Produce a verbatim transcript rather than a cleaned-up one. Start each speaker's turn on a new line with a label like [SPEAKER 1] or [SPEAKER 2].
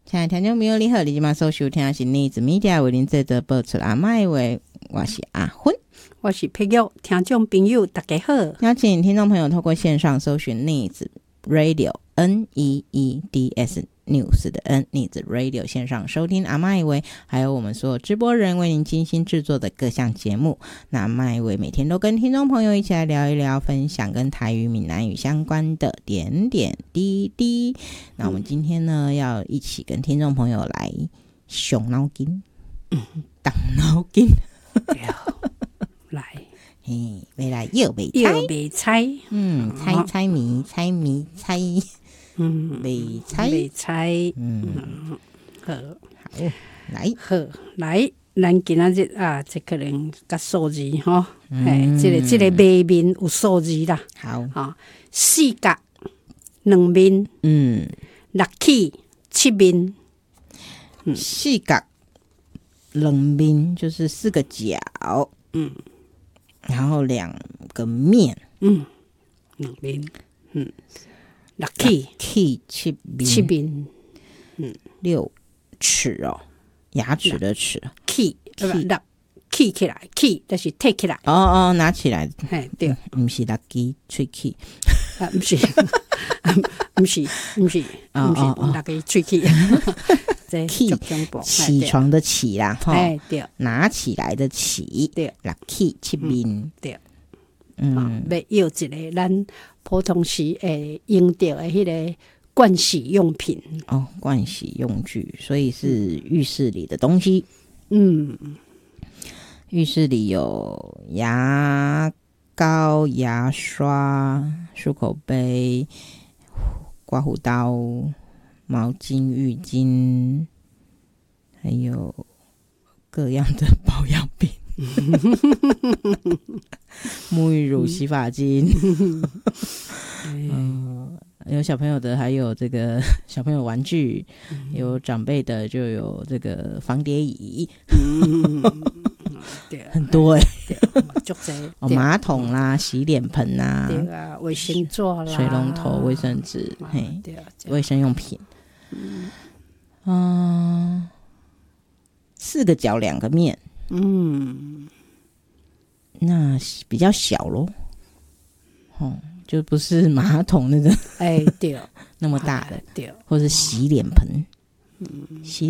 [SPEAKER 1] 亲爱的听众朋友你好，你现在所收听的是needs media 为您制作播出阿麦话，我是阿芬，
[SPEAKER 2] 我是佩玉。听众朋友大家好，
[SPEAKER 1] 邀请听众朋友透过线上搜寻 needs radio N E E D S news 的 N needs radio 线上收听阿麦维，还有我们所有直播人为您精心制作的各项节目。那阿麦维每天都跟听众朋友一起来聊一聊，分享跟台语闽南语相关的点点滴滴。那我们今天呢，要一起跟听众朋友来伤脑筋动脑筋
[SPEAKER 2] 来
[SPEAKER 1] 嘿，要来又袂猜
[SPEAKER 2] 又袂猜，
[SPEAKER 1] 嗯，猜猜谜，猜谜猜，
[SPEAKER 2] 嗯，
[SPEAKER 1] 袂猜，
[SPEAKER 2] 袂猜，
[SPEAKER 1] 嗯，
[SPEAKER 2] 好，
[SPEAKER 1] 好，来，
[SPEAKER 2] 好，来，咱今仔日啊，这可能甲数字吼，哎，这个这个谜面有数字啦，
[SPEAKER 1] 好，
[SPEAKER 2] 啊，四角两面，
[SPEAKER 1] 嗯，
[SPEAKER 2] 六起七面，
[SPEAKER 1] 四角两面就是四个角，
[SPEAKER 2] 嗯，
[SPEAKER 1] 然后两个面，
[SPEAKER 2] 嗯，两面，嗯，六起
[SPEAKER 1] ，K 七面，
[SPEAKER 2] 七面，
[SPEAKER 1] 六齿哦，牙齿的齿，
[SPEAKER 2] 起，呃不，六起起来，起就是提起来，
[SPEAKER 1] 哦哦，拿起来，
[SPEAKER 2] 嘿，对。
[SPEAKER 1] 不是六支喙齿，
[SPEAKER 2] 啊，不是，不是，不是，
[SPEAKER 1] 哦
[SPEAKER 2] 不是，
[SPEAKER 1] 哦哦
[SPEAKER 2] 那个喙齿，这
[SPEAKER 1] 起
[SPEAKER 2] 足恐怖
[SPEAKER 1] 起床的起啦，哈，
[SPEAKER 2] 哎，对
[SPEAKER 1] 拿起来的起，
[SPEAKER 2] 对
[SPEAKER 1] 六 K 七面，
[SPEAKER 2] 对，
[SPEAKER 1] 嗯，
[SPEAKER 2] 要要一个咱普通时会用到的迄个盥洗用品，
[SPEAKER 1] 哦，盥洗用具，所以是浴室里的东西。
[SPEAKER 2] 嗯，
[SPEAKER 1] 浴室里有牙膏、牙刷、漱口杯、刮胡刀、毛巾、浴巾，还有各样的保养品，沐浴乳、洗发精。嗯，有小朋友的，还有这个小朋友玩具，有长辈的，就有这个防跌椅，
[SPEAKER 2] 嗯，对，
[SPEAKER 1] 很多哎、
[SPEAKER 2] 对，足济，
[SPEAKER 1] 哦，马桶啦、洗脸盆啦、
[SPEAKER 2] 对啊，卫生纸啦，
[SPEAKER 1] 水龙头、卫生纸，嘿，
[SPEAKER 2] 对啊，
[SPEAKER 1] 卫生用品。嗯，四个角两个面，
[SPEAKER 2] 嗯，
[SPEAKER 1] 那比较小咯。哦，就不是马桶那个
[SPEAKER 2] 哎，对，
[SPEAKER 1] 那么大的，
[SPEAKER 2] 对，
[SPEAKER 1] 或是洗脸盆，洗